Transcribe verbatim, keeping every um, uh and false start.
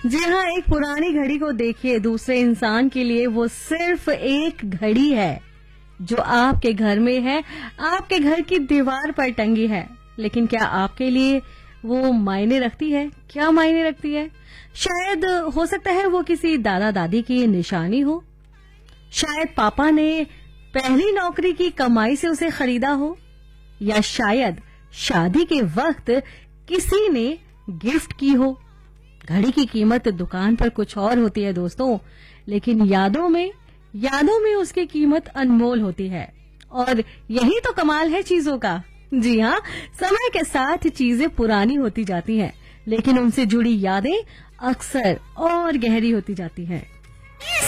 जी हाँ, एक पुरानी घड़ी को देखिए, दूसरे इंसान के लिए वो सिर्फ एक घड़ी है जो आपके घर में है, आपके घर की दीवार पर टंगी है। लेकिन क्या आपके लिए वो मायने रखती है? क्या मायने रखती है? शायद हो सकता है वो किसी दादा दादी की निशानी हो, शायद पापा ने पहली नौकरी की कमाई से उसे खरीदा हो, या शायद शादी के वक्त किसी ने गिफ्ट की हो। घड़ी की कीमत दुकान पर कुछ और होती है दोस्तों, लेकिन यादों में यादों में उसकी कीमत अनमोल होती है। और यही तो कमाल है चीजों का। जी हाँ, समय के साथ चीजें पुरानी होती जाती हैं, लेकिन उनसे जुड़ी यादें अक्सर और गहरी होती जाती हैं।